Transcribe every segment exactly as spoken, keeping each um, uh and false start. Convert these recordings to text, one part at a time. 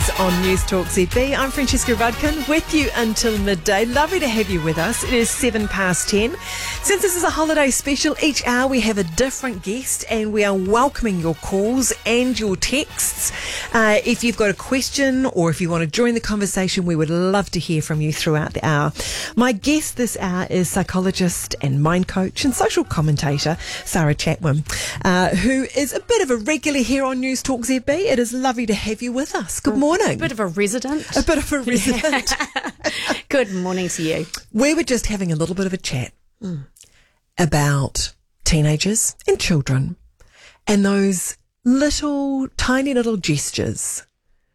Teens on News Talk Z B. I'm Francesca Rudkin with you until midday. Lovely to have you with us. It is seven past ten. Since this is a holiday special, each hour we have a different guest and we are welcoming your calls and your texts. Uh, if you've got a question or if you want to join the conversation, we would love to hear from you throughout the hour. My guest this hour is psychologist and mind coach and social commentator Sarah Chatwin, uh, who is a bit of a regular here on News Talk Z B. It is lovely to have you with us. Good morning. A bit of a resident. A bit of a resident. Good morning to you. We were just having a little bit of a chat mm. about teenagers and children and those little, tiny little gestures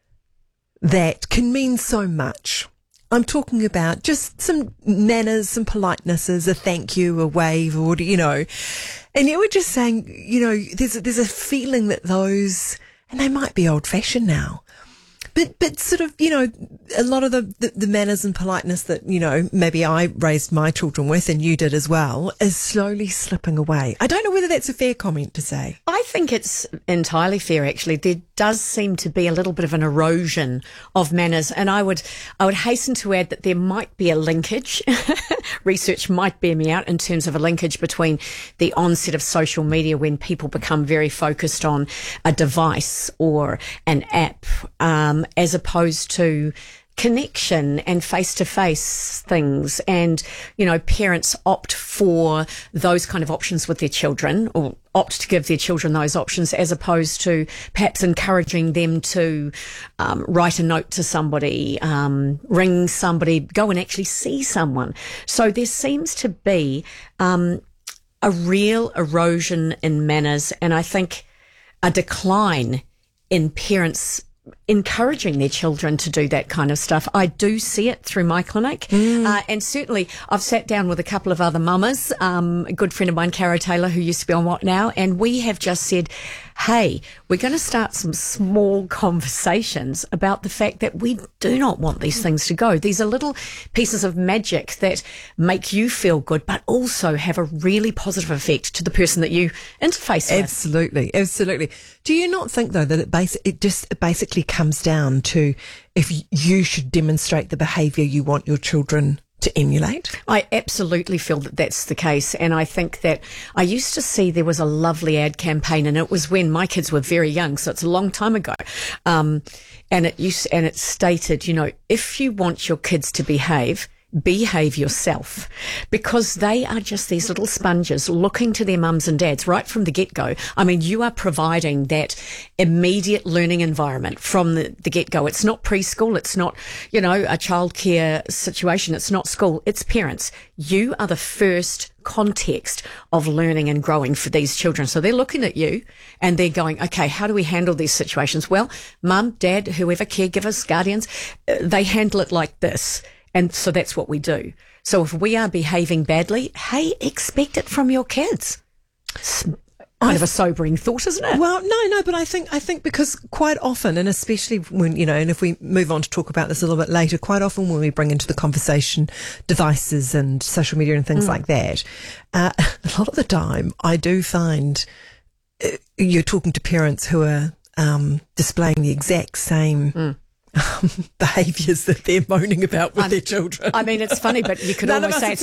that can mean so much. I'm talking about just some manners, some politenesses, a thank you, a wave, or, you know. And you were just saying, you know, there's a, there's a feeling that those, and they might be old-fashioned now, but but sort of, you know, a lot of the, the, the manners and politeness that, you know, maybe I raised my children with and you did as well, is slowly slipping away. I don't know whether that's a fair comment to say. I think it's entirely fair, actually. There does seem to be a little bit of an erosion of manners, and I would I would hasten to add that there might be a linkage. Research might bear me out in terms of a linkage between the onset of social media, when people become very focused on a device or an app, um, as opposed to connection and face-to-face things, and, you know, parents opt for those kind of options with their children, or opt to give their children those options, as opposed to perhaps encouraging them to um, write a note to somebody, um, ring somebody, go and actually see someone. So there seems to be um, a real erosion in manners, and I think a decline in parents encouraging their children to do that kind of stuff. I do see it through my clinic. Mm. Uh, and certainly I've sat down with a couple of other mamas, um, a good friend of mine, Caro Taylor, who used to be on What Now, and we have just said, hey, we're going to start some small conversations about the fact that we do not want these things to go. These are little pieces of magic that make you feel good, but also have a really positive effect to the person that you interface with. Absolutely, absolutely. Do you not think, though, that it, basi- it just it basically comes down to if you should demonstrate the behaviour you want your children to emulate? I absolutely feel that that's the case. And I think that I used to see there was a lovely ad campaign, and it was when my kids were very young, so it's a long time ago. Um, and it used, and it stated, you know, if you want your kids to behave, behave yourself, because they are just these little sponges looking to their mums and dads right from the get-go. I mean, you are providing that immediate learning environment from the, the get-go. It's not preschool. It's not, you know, a childcare situation. It's not school. It's parents. You are the first context of learning and growing for these children. So they're looking at you and they're going, okay, how do we handle these situations? Well, mum, dad, whoever, caregivers, guardians, uh, they handle it like this. And so that's what we do. So if we are behaving badly, hey, expect it from your kids. It's kind I, of a sobering thought, isn't it? Well, no, no, but I think I think because quite often, and especially when, you know, and if we move on to talk about this a little bit later, quite often when we bring into the conversation devices and social media and things mm. like that, uh, a lot of the time I do find uh, you're talking to parents who are um, displaying the exact same mm. Um, behaviours that they're moaning about with I'm, their children. I mean, it's funny, but you could None almost say it's